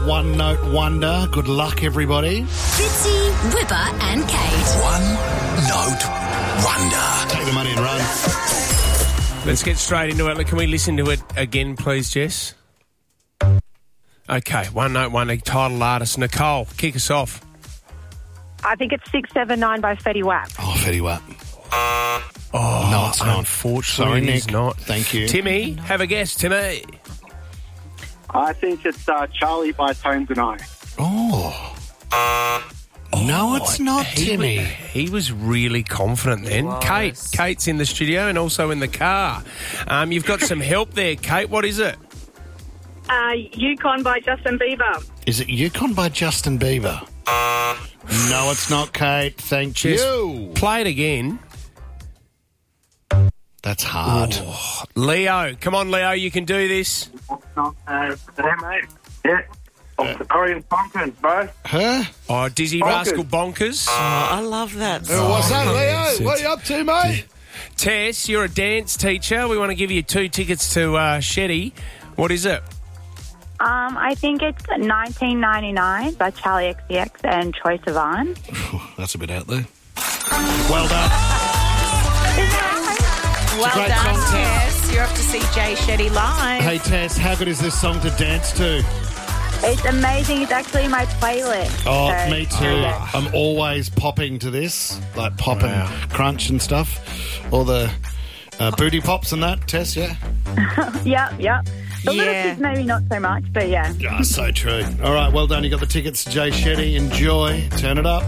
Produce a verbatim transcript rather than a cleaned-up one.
One Note Wonder. Good luck, everybody. Fitzy, Whipper and Kate. One Note Wonder. Take the money and run. Let's get straight into it. Can we listen to it again, please, Jess? Okay, One Note Wonder, title artist. Nicole, kick us off. I think it's six seven nine by Fetty Wap. Oh, Fetty Wap. Oh, No, it's not. Unfortunately, Sorry, it is Nick. not. Thank you. Timmy, have a guess. Timmy. I think it's uh, Charlie by Tones and I. Oh. No, it's not, he Timmy. Was, he was really confident then. Kate, Kate's in the studio and also in the car. Um, you've got some help there, Kate. What is it? Uh, Yukon by Justin Bieber. Is it Yukon by Justin Bieber? No, it's not, Kate. Thank Jess, you. play it again. That's hard. Oh, Leo, come on, Leo, you can do this. Uh, yeah, mate. Yeah. Oh, the Korean pumpkins, bro. Huh? Oh, Dizzy Bonkers. Rascal Bonkers. Oh, I love that. Oh, what's that, yes, Leo? What are it's- you up to, mate? Tess, you're a dance teacher. We want to give you two tickets to uh, Shetty. What is it? Um, I think it's nineteen ninety-nine by Charlie X C X and Troye Sivan. That's a bit out there. Well done. Well great done, song, Tess. You're off to see Jay Shetty live. Hey, Tess, how good is this song to dance to? It's amazing. It's actually my playlist. Oh, So, me too. yeah. I'm always popping to this, like pop and crunch and stuff. All the uh, booty pops and that, Tess, yeah? Yep, yep. The little Yeah. kids maybe not so much, but yeah. Yeah, so true. All right, well done. You got the tickets to Jay Shetty. Enjoy. Turn it up.